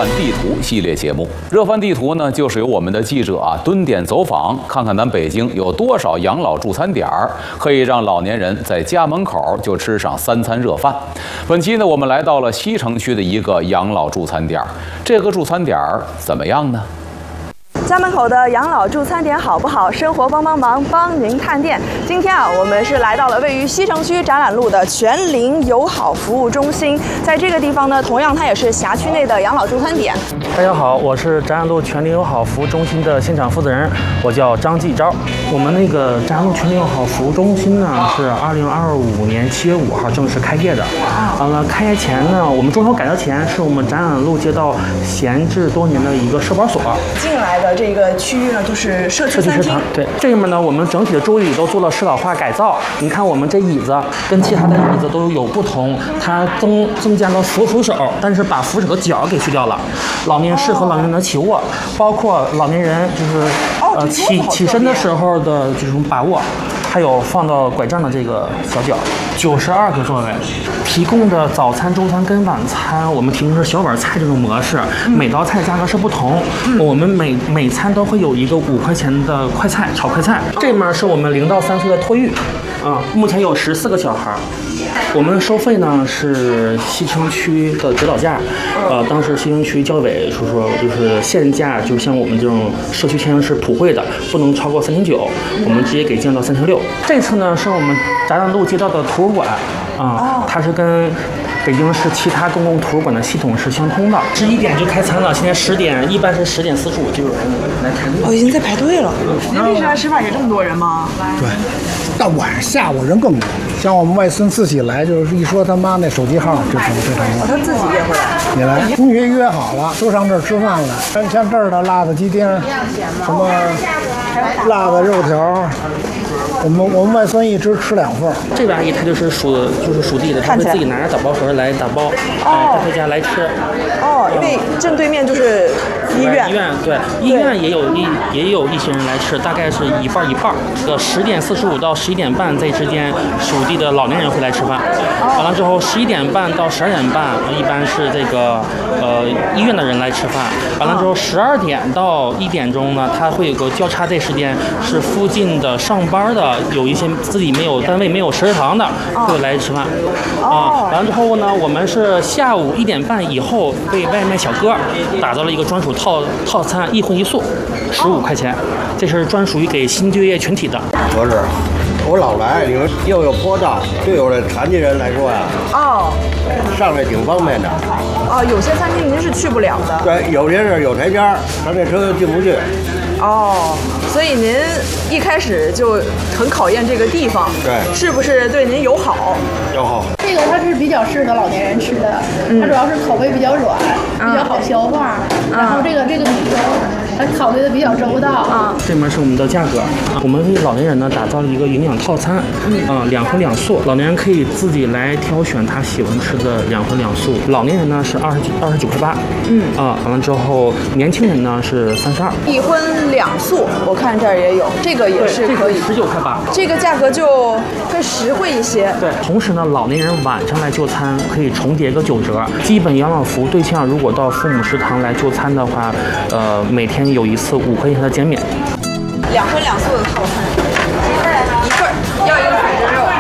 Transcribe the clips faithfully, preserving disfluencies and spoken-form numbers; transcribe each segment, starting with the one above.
饭地图》系列节目。热饭地图呢，就是由我们的记者啊蹲点走访，看看咱北京有多少养老助餐点儿，可以让老年人在家门口就吃上三餐热饭。本期呢，我们来到了西城区的一个养老助餐点儿，这个助餐点儿怎么样呢？ 家门口的养老助餐点好不好？生活帮帮忙，帮您探店。今天啊，我们是来到了位于西城区展览路的全龄友好服务中心。在这个地方呢，同样它也是辖区内的养老助餐点。 大家好，我是展览路全龄友好服务中心的现场负责人，我叫张继昭。我们那个展览路全龄友好服务中心呢，是二零二五年七月五号正式开业的。完了，开业前呢，我们装修改造前是我们展览路街道闲置多年的一个社保所。 进来的这个区域呢，就是社区餐厅。 对，这里面呢，我们整体的桌椅都做了适老化改造。你看，我们这椅子跟其他的椅子都有不同，它增增加了扶扶手，但是把扶手的脚给去掉了。老年适合老年人的起卧，包括老年人就是呃起起身的时候的这种把握。 还有放到拐杖的这个小脚，九十二个座位，提供的早餐、中餐跟晚餐，我们提供是小碗菜这种模式，每道菜价格是不同。我们每每餐都会有一个五块钱的快菜，炒快菜。这面是我们零到三岁的托育，啊，目前有十四个小孩。我们收费呢是西城区的指导价，呃，当时西城区教委说说就是限价，就像我们这种社区签是普惠的，不能超过三千九，我们直接给降到三千六。 这次呢，是我们展览路街道的图书馆啊，它是跟北京市其他公共图书馆的系统是相通的。十一点就开餐了，现在十点，一般是十点四十五就有人来排队。 哦，已经在排队了。您平时来吃饭也这么多人吗？ 对，到晚上下午人更多。像我们外孙自己来，就是一说他妈那手机号就成这成了。 他自己也会来。 也来，同学约好了，都上这儿吃饭了。像像这儿的辣子鸡丁，什么辣子肉条。 我们我们外孙一直吃两份。 这位阿姨她就是属就是属地的，她会自己拿着打包盒来打包，啊，带回家来吃。 哦，因为正对面就是医院。 医院对，医院也有一也有一些人来吃，大概是一半一半。这个十点四十五到十一点半这之间，属地的老年人会来吃饭。完了之后，十一点半到十二点半，一般是这个呃医院的人来吃饭。完了之后，十二点到一点钟呢，他会有个交叉这时间，是附近的上班的。 有一些自己没有单位没有食堂的会来吃饭，啊，完了之后呢，我们是下午一点半以后为外卖小哥打造了一个专属套套餐，一荤一素，十五块钱，这是专属于给新就业群体的。 合适，我老来，你说又有坡道，对有的残疾人来说呀， 哦， 上来挺方便的。 哦，有些餐厅您是去不了的。 对，有些是有台阶儿，咱这车进不去。 哦，所以您一开始就很考验这个地方， 对， 是不是对您友好？ 友好。 这个它是比较适合老年人吃的，它主要是口味比较软， 嗯、 比较好消化，嗯、然后这个这个米粥它考虑的比较周到啊。 这面是我们的价格，我们为老年人呢打造了一个营养套餐，啊、呃，两荤两素，老年人可以自己来挑选他喜欢吃的两荤两素。老年人呢是二十九二十九块八，嗯，啊，完了之后年轻人呢是三十二， 一荤。 两素，我看这儿也有，这个也是可以， 十九块八， 这个价格就更实惠一些。 对，同时呢，老年人晚上来就餐可以重叠个九折。基本养老服务对象如果到父母食堂来就餐的话，呃，每天有一次五块钱的减免。 两荤两素的套餐，一份要一个粉蒸肉。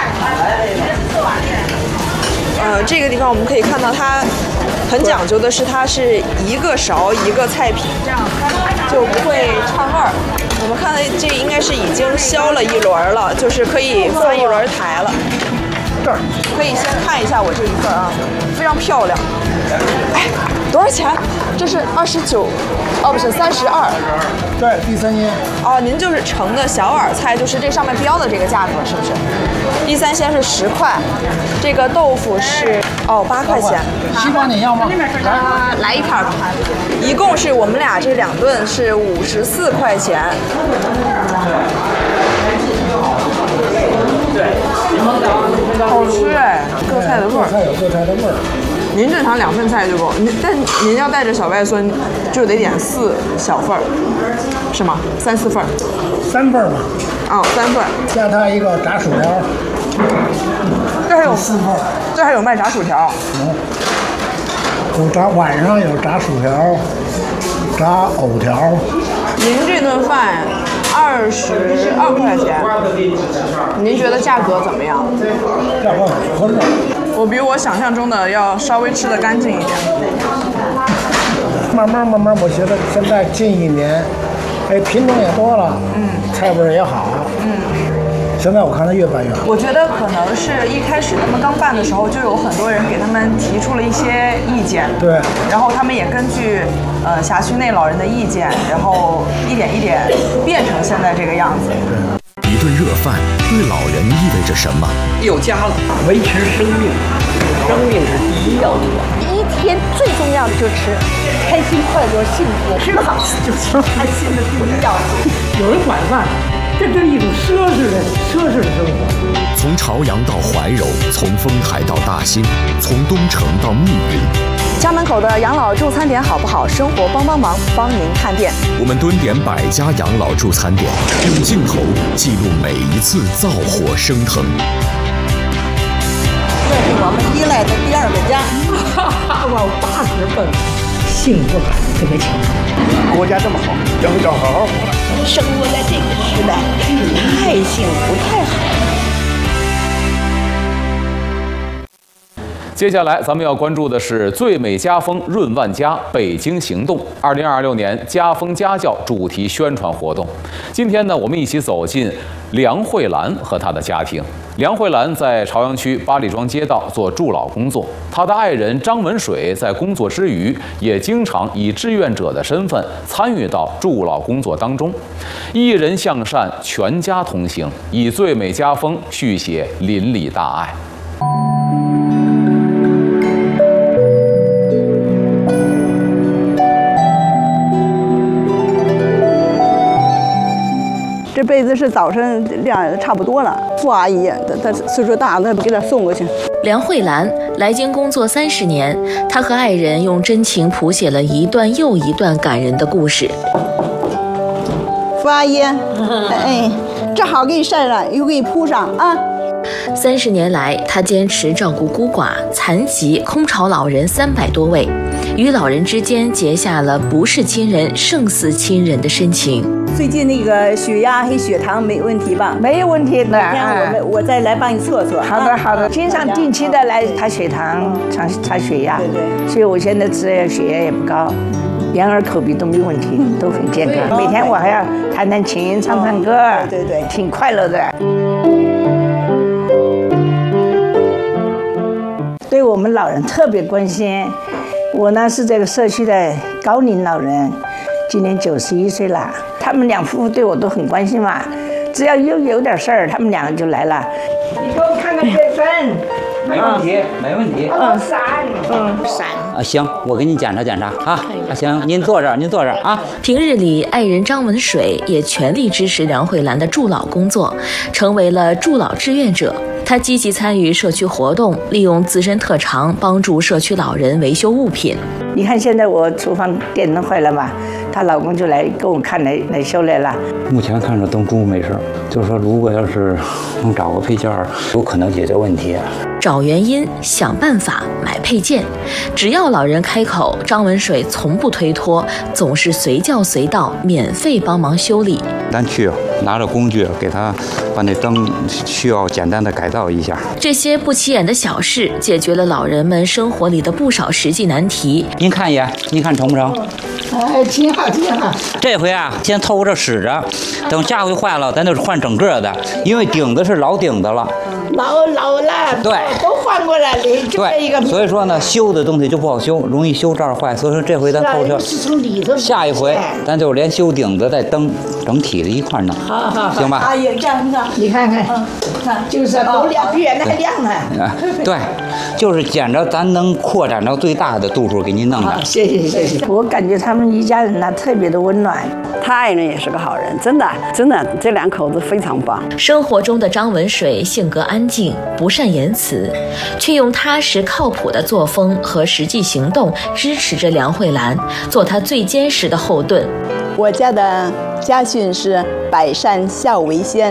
呃，这个地方我们可以看到它很讲究的是，它是一个勺一个菜品，这样就不会串味儿。我们看到这应该是已经削了一轮了，就是可以翻一轮台了。这儿可以先看一下我这一份啊，非常漂亮。哎，多少钱？这是二十九，哦，不是三十二。 对，第三鲜。 哦，您就是盛的小碗菜，就是这上面标的这个价格，是不是？第三鲜是十块，这个豆腐是哦八块钱。 西瓜你要吗？ 呃，来一片吧。一共是我们俩这两顿是五十四块钱。好吃哎，各菜的味儿。 各菜有各菜的味儿。 您正常两份菜就够，您但您要带着小外孙，就得点四小份儿，是吗？三四份儿。 三份儿吧。 哦，三份儿。 加他一个炸薯条。 这还有四份儿。 这还有卖炸薯条。 嗯。我有炸，晚上有炸薯条、炸藕条。 您这顿饭二十二块钱，您觉得价格怎么样？ 价格合适。 我比我想象中的要稍微吃得干净一点。 慢慢慢慢，我觉得现在近一年，哎，品种也多了，嗯，菜味也好，嗯。现在我看它越办越好。 我觉得可能是一开始他们刚办的时候，就有很多人给他们提出了一些意见， 对， 然后他们也根据呃辖区内老人的意见，然后一点一点变成现在这个样子。 一顿热饭对老人意味着什么？ 有家了，维持生命，生命是第一要素。 一天最重要的就是吃，开心、快乐、幸福，吃得好就是开心的第一要素。 有人管饭。这是一种奢侈的奢侈的生活。 从朝阳到怀柔，从丰台到大兴，从东城到密云， 家门口的养老助餐点好不好？生活帮帮忙，帮您看店。 我们蹲点百家养老助餐点，用镜头记录每一次灶火升腾。 这是我们依赖的第二个家。 往八十分，幸福感特别强。 国家这么好，要要好好活。 生活在这个时代，太幸福，太好了。 接下来咱们要关注的是最美家风润万家北京行动二零二六年家风家教主题宣传活动。今天呢，我们一起走进梁慧兰和她的家庭。梁慧兰在朝阳区八里庄街道做助老工作，她的爱人张文水在工作之余，也经常以志愿者的身份参与到助老工作当中。一人向善，全家同行，以最美家风续写邻里大爱。 这被子是早晨晾差不多了，傅阿姨她她岁数大，那给她送过去。 梁慧兰来京工作三十年，她和爱人用真情谱写了一段又一段感人的故事。 傅阿姨，哎，这好给你晒了，又给你铺上啊。 三十年来，她坚持照顾孤寡、残疾、空巢老人三百多位，与老人之间结下了不是亲人胜似亲人的深情。 最近那个血压和血糖没问题吧？ 没有问题的。 明天我们我再来帮你测测。 好的好的，经常定期的来查血糖、查查血压。 对对。 所以我现在吃血压也不高，眼耳口鼻都没问题，都很健康。每天我还要弹弹琴、唱唱歌， 对对， 挺快乐的。对我们老人特别关心。我呢是这个社区的高龄老人，今年九十一岁了。他们两夫妇对我都很关心嘛，只要有有点事儿，他们两个就来了。你给我看看这份。 没问题，没问题。 嗯，伞，嗯， 伞。啊，行，我给你检查检查啊。啊，行，您坐这儿，您坐这儿啊。 平日里，爱人张文水也全力支持梁慧兰的助老工作，成为了助老志愿者。她积极参与社区活动，利用自身特长帮助社区老人维修物品。 你看现在我厨房电灯坏了嘛，她老公就来给我看来来修来了。 目前看着灯珠没事，就是说如果要是能找个配件，有可能解决问题。 找原因，想办法，买配件，只要老人开口，张文水从不推脱，总是随叫随到，免费帮忙修理。 咱去拿着工具给他把那灯需要简单的改造一下。 这些不起眼的小事，解决了老人们生活里的不少实际难题。 您看一眼，您看成不成？ 哎，挺好，挺好。 这回啊，先凑合着使着，等下回坏了，咱就换整个的，因为顶子是老顶子了。 老老了， 对， 都换过来了，就这一个。 所以说呢，修的东西就不好修，容易修这儿坏。所以说这回咱凑合， 是从里头。 下一回咱就连修顶子带灯整体的一块弄， 好好好， 行吧？ 阿姨，这样你看，你看看，看就是都亮，比原来还亮呢。 啊，对，就是捡着咱能扩展到最大的度数给您弄的。 谢谢谢谢。我感觉他们一家人呢特别的温暖。 他爱人也是个好人，真的真的，这两口子非常棒。 生活中的张文水性格安静，不善言辞，却用踏实靠谱的作风和实际行动支持着梁慧兰，做她最坚实的后盾。 我家的家训是百善孝为先，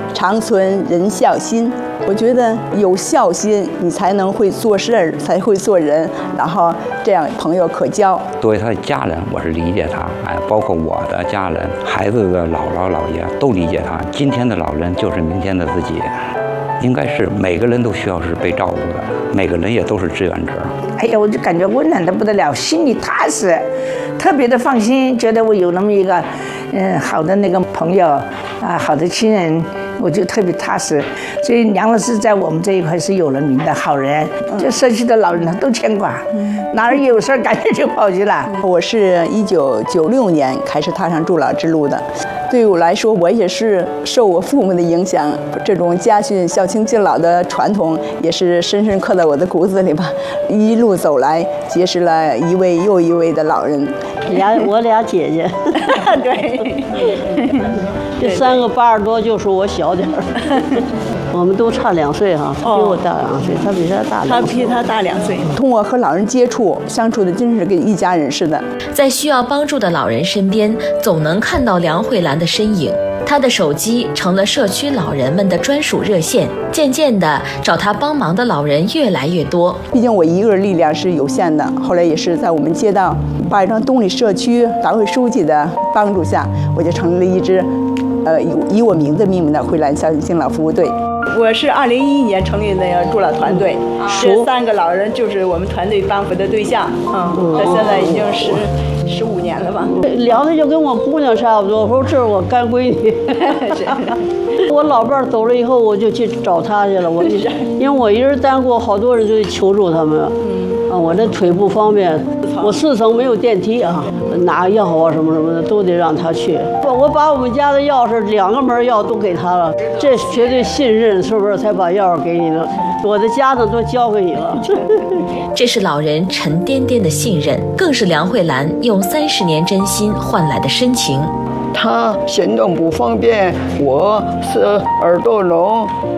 常存人孝心。我觉得有孝心，你才能会做事儿，才会做人，然后这样朋友可交。 作为他的家人，我是理解他，哎，包括我的家人、孩子的姥姥姥爷都理解他。今天的老人就是明天的自己，应该是每个人都需要是被照顾的，每个人也都是志愿者。 哎呀，我就感觉温暖的不得了，心里踏实，特别的放心，觉得我有那么一个，嗯，好的那个朋友啊，好的亲人。我就特别踏实，所以梁老师在我们这一块是有了名的好人，这社区的老人呢都牵挂，哪儿有事儿赶紧就跑去了。 我是一九九六年开始踏上助老之路的，对于我来说，我也是受我父母的影响，这种家训孝亲敬老的传统也是深深刻在我的骨子里吧。一路走来，结识了一位又一位的老人。 俩我俩姐姐， 对， 这三个八十多就是我小点儿，我们都差两岁哈，比我大两岁，他比他大两岁， 他比他大两岁。通过和老人接触，相处的真是跟一家人似的。 在需要帮助的老人身边，总能看到梁慧兰的身影。她的手机成了社区老人们的专属热线，渐渐的找她帮忙的老人越来越多。 毕竟我一个人力量是有限的，后来也是在我们街道八里庄东里社区党委书记的帮助下，我就成立了一支，呃，以我名字命名的慧兰孝亲敬老服务队。 我是二零一一年成立那个助老团队，这三个老人就是我们团队帮扶的对象，嗯，这现在已经十十五年了吧。 聊的就跟我姑娘差不多，我说这是我干闺女。我老伴儿走了以后，我就去找她去了。我因为我一人单过，好多人就求助他们。啊，我这腿不方便，我四层没有电梯啊，拿药啊什么什么的都得让他去。我把我们家的钥匙两个门钥都给他了，这绝对信任，是不是？才把钥匙给你的，我的家呢都交给你了。 这是老人沉甸甸的信任，更是梁慧兰用三十年真心换来的深情。 他行动不方便，我是耳朵聋，